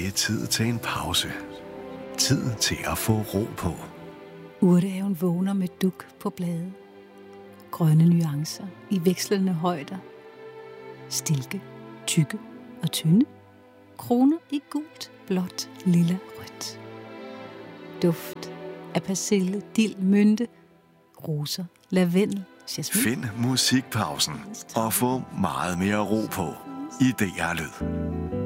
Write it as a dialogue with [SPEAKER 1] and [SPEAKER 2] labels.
[SPEAKER 1] det tid til en pause. Tid til at få ro på.
[SPEAKER 2] Urtehaven vågner med duk på blade. Grønne nuancer i vekslende højder. Stilke, tykke og tynde. Kroner i gult, blåt, lilla, rødt. Duft af persille, dild, mynte, roser, lavendel, jasmin.
[SPEAKER 1] Find musikpausen og få meget mere ro på i DR Lyd.